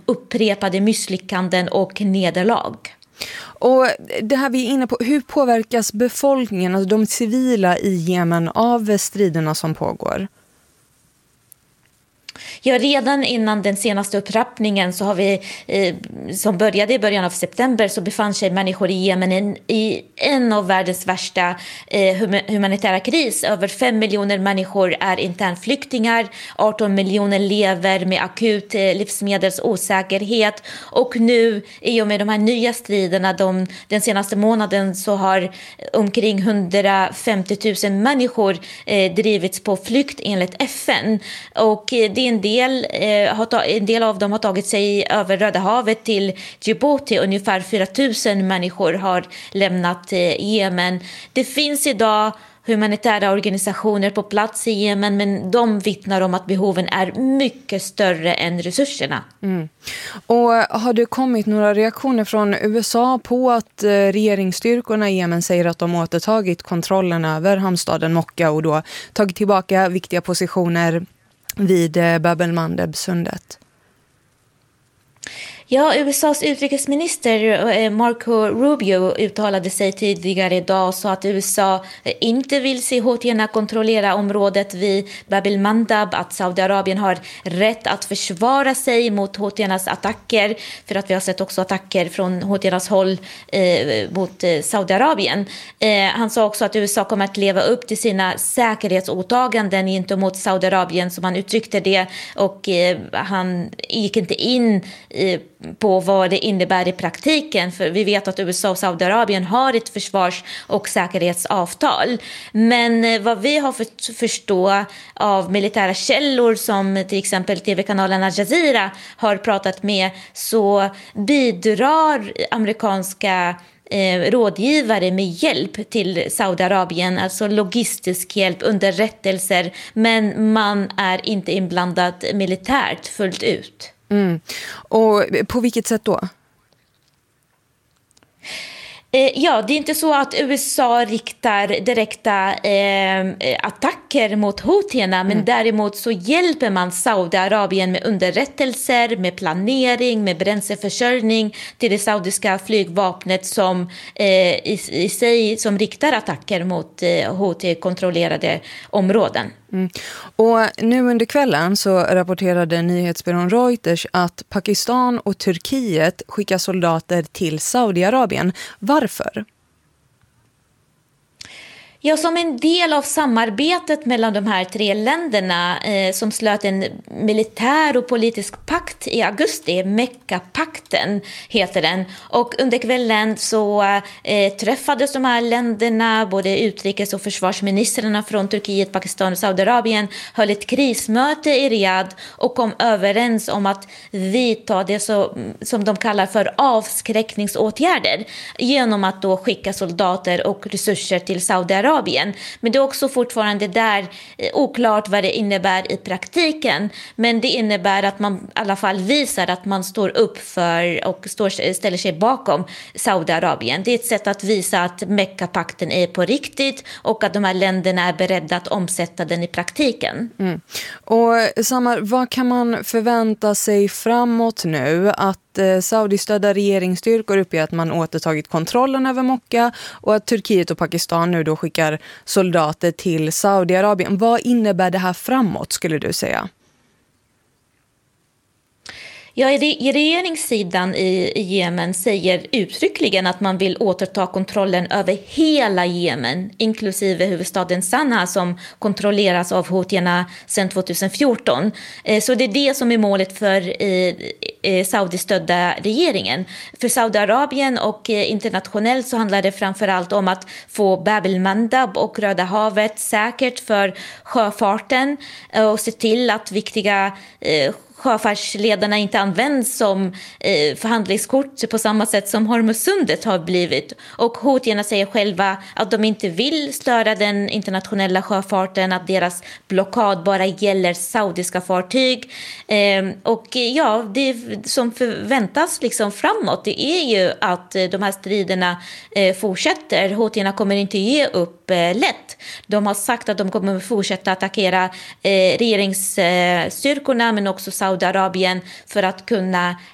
upprepade misslyckanden och nederlag. Och det här vi är inne på, hur påverkas befolkningen, alltså de civila i Jemen, av striderna som pågår? Ja, redan innan den senaste upptrappningen så har vi, som började i början av september, så befann sig människor i Jemen i en av världens värsta humanitära kris. Över 5 miljoner människor är internflyktingar, 18 miljoner lever med akut livsmedelsosäkerhet, och nu i och med de här nya striderna den senaste månaden så har omkring 150 000 människor drivits på flykt enligt FN, och det är en del av dem har tagit sig över Röda havet till Djibouti. Ungefär 4 000 människor har lämnat Jemen. Det finns idag humanitära organisationer på plats i Jemen, men de vittnar om att behoven är mycket större än resurserna. Och har det kommit några reaktioner från USA på att regeringsstyrkorna i Jemen säger att de återtagit kontrollen över hamnstaden Mokka och då tagit tillbaka viktiga positioner vid Bab el-Mandeb-sundet? Ja, USAs utrikesminister Marco Rubio uttalade sig tidigare idag så att USA inte vill se houthierna kontrollera området vid Bab el-Mandeb, att Saudiarabien har rätt att försvara sig mot houthiernas attacker, för att vi har sett också attacker från houthiernas håll mot Saudiarabien. Han sa också att USA kommer att leva upp till sina säkerhetsåtaganden gentemot Saudiarabien, som han uttryckte det, och han gick inte in på vad det innebär i praktiken, för vi vet att USA och Saudiarabien har ett försvars- och säkerhetsavtal. Men vad vi har fått förstå av militära källor som till exempel tv-kanalen Al Jazeera har pratat med, så bidrar amerikanska rådgivare med hjälp till Saudiarabien, alltså logistisk hjälp, underrättelser, men man är inte inblandad militärt fullt ut. Och på vilket sätt då? Ja, det är inte så att USA riktar direkta attacker mot houthierna, men däremot så hjälper man Saudiarabien med underrättelser, med planering, med bränsleförsörjning till det saudiska flygvapnet som i sig som riktar attacker mot Houthi-kontrollerade områden. Och nu under kvällen så rapporterade nyhetsbyrån Reuters att Pakistan och Turkiet skickar soldater till Saudiarabien. Varför? Ja, som en del av samarbetet mellan de här tre länderna som slöt en militär och politisk pakt i augusti, Mecca-pakten heter den. Och under kvällen så träffades de här länderna, både utrikes- och försvarsministrarna från Turkiet, Pakistan och Saudiarabien, höll ett krismöte i Riyadh och kom överens om att vidta det som de kallar för avskräckningsåtgärder genom att då skicka soldater och resurser till Saudiarabien. Men det är också fortfarande där oklart vad det innebär i praktiken. Men det innebär att man i alla fall visar att man står upp för och ställer sig bakom Saudiarabien. Det är ett sätt att visa att Mecca-pakten är på riktigt och att de här länderna är beredda att omsätta den i praktiken. Och Samar, vad kan man förvänta sig framåt nu? Att Saudi-stödda regeringsstyrkor uppger att man återtagit kontrollen över Mokka och att Turkiet och Pakistan nu då skickar soldater till Saudiarabien. Vad innebär det här framåt, skulle du säga? Ja, i regeringssidan i Jemen säger uttryckligen att man vill återta kontrollen över hela Jemen, inklusive huvudstaden Sanaa som kontrolleras av houthierna sedan 2014. Så det är det som är målet för Saudi-stödda regeringen. För Saudiarabien och internationellt så handlar det framförallt om att få Bab el-Mandeb och Röda havet säkert för sjöfarten och se till att viktiga sjöfartsledarna inte används som förhandlingskort på samma sätt som Hormuzsundet har blivit. Och houthierna säger själva att de inte vill störa den internationella sjöfarten, att deras blockad bara gäller saudiska fartyg. Och ja, det som förväntas liksom framåt, det är ju att de här striderna fortsätter. Houthierna kommer inte ge upp lätt. De har sagt att de kommer fortsätta attackera regeringsstyrkorna men också Saudiarabien för att kunna